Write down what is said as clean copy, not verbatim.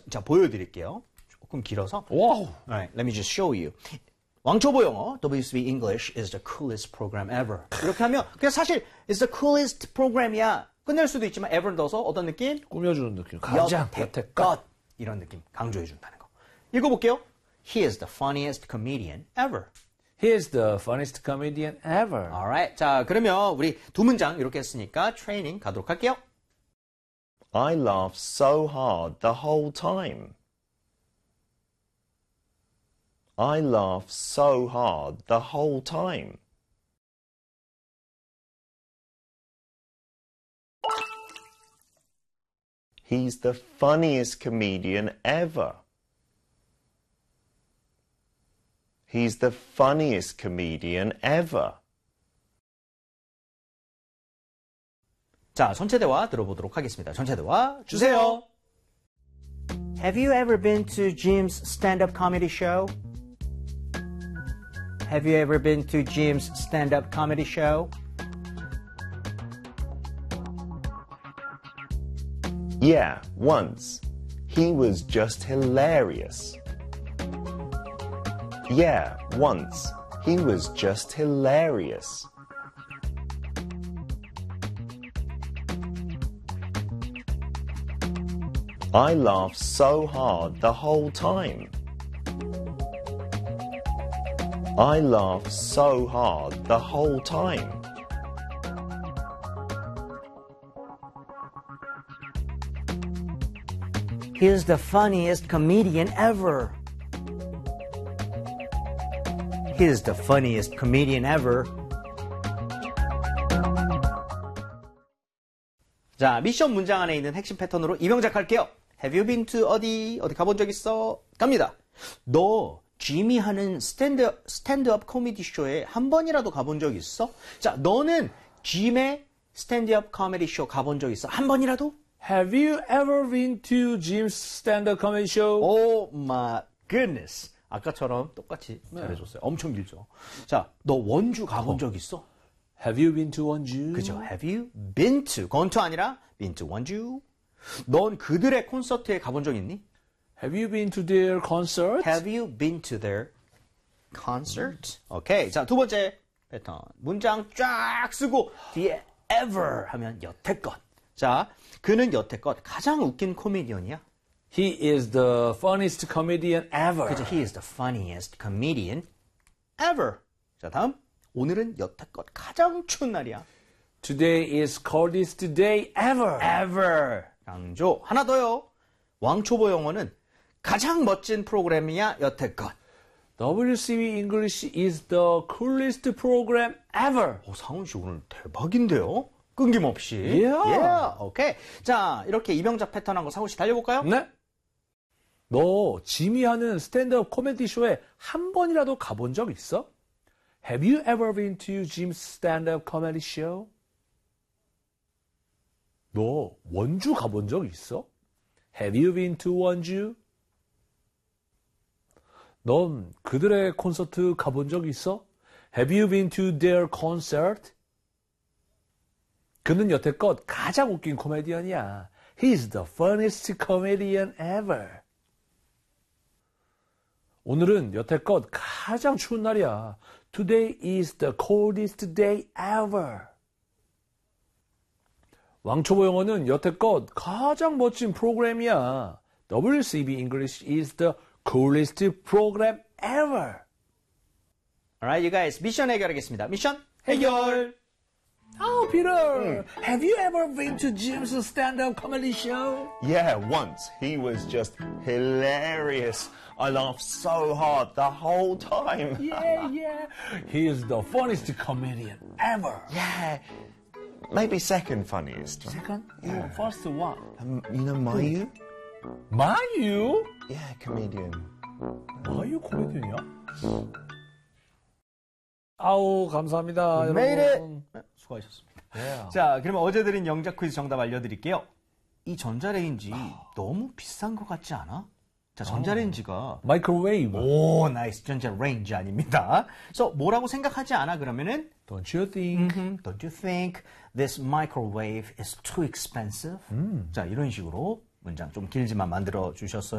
자, 보여드릴게요. 조금 길어서. 와우. Alright, let me just show you. 왕초보 영어, WSB English is the coolest program ever. 이렇게 하면 그냥 사실 is the coolest program이야. 끝낼 수도 있지만 ever 넣어서 어떤 느낌? 꾸며주는 느낌. 가장 여태껏 이런 느낌 강조해준다는 거. 읽어볼게요. He is the funniest comedian ever. He is the funniest comedian ever. Alright, 자 그러면 우리 두 문장 이렇게 했으니까 트레이닝 가도록 할게요. I laughed so hard the whole time. I laughed so hard the whole time. He's the funniest comedian ever. He's the funniest comedian ever. 자, 전체 대화 들어보도록 하겠습니다. 전체 대화 주세요. Have you ever been to Jim's stand-up comedy show? Have you ever been to Jim's stand-up comedy show? Yeah, once. He was just hilarious. Yeah, once. He was just hilarious. I laughed so hard the whole time. I laughed so hard the whole time. He's the funniest comedian ever. He's the funniest comedian ever. 자, 미션 문장 안에 있는 핵심 패턴으로 이명작 할게요. Have you been to 어디 가본 적 있어? 갑니다. 너 지미 하는 스탠드업 코미디 쇼에 한 번이라도 가본 적 있어? 자, 너는 짐의 스탠드업 코미디 쇼 가본 적 있어? 한 번이라도? Have you ever been to Jim's stand-up comedy show? Oh my goodness. 아까처럼 똑같이 잘해줬어요. 엄청 길죠. 자, 너 원주 가본 적 있어? Have you been to 원주? 그죠. Have you been to? gone to 아니라 been to 원주. 넌 그들의 콘서트에 가본 적 있니? Have you been to their concert? Have you been to their concert? 오케이. 자, 두 번째 패턴. 문장 쫙 쓰고 뒤에 ever 하면 여태껏. 자, 그는 여태껏 가장 웃긴 코미디언이야. He is the funniest comedian ever. 그죠. He is the funniest comedian ever. 자, 다음. 오늘은 여태껏 가장 추운 날이야. Today is coldest day ever. ever. 강조. 하나 더요. 왕초보 영어는 가장 멋진 프로그램이야, 여태껏. WCB English is the coolest program ever. 상훈 씨 오늘 대박인데요? 끊김없이. Yeah. 오케이. 자, 이렇게 이명작 패턴한 거 상훈 씨 달려볼까요? 네? 너 지미 하는 스탠드업 코미디 쇼에 한 번이라도 가본 적 있어? Have you ever been to Jim's stand-up comedy show? 너 원주 가본 적 있어? Have you been to 원주? 넌 그들의 콘서트 가본 적 있어? Have you been to their concert? 그는 여태껏 가장 웃긴 코미디언이야. He's the funniest comedian ever. 오늘은 여태껏 가장 추운 날이야. Today is the coldest day ever. 왕초보 영어는 여태껏 가장 멋진 프로그램이야. WCB English is the coolest program ever. Alright, you guys. 미션 해결하겠습니다. 미션 해결. Oh, Peter, have you ever been to Jim's stand-up comedy show? Yeah, once. He was just hilarious. I laughed so hard the whole time. Yeah. He is the funniest comedian ever. Yeah, maybe second funniest. Second? Yeah. First one. You know Mayu? 마유? Yeah, comedian. 마유 코미디언이야? 아우, 감사합니다. Made it. 여러분. 수고하셨습니다. Yeah. 자, 그러면 어제 드린 영작 퀴즈 정답 알려드릴게요. 이 전자레인지 너무 비싼 것 같지 않아? 자, 전자레인지가 마이크로웨이브. 오, 나이스. 전자레인지 아닙니다. 그래서 뭐라고 생각하지 않아? 그러면은 Don't you think? Don't you think this microwave is too expensive? 자, 이런 식으로 문장 좀 길지만 만들어 주셨어요.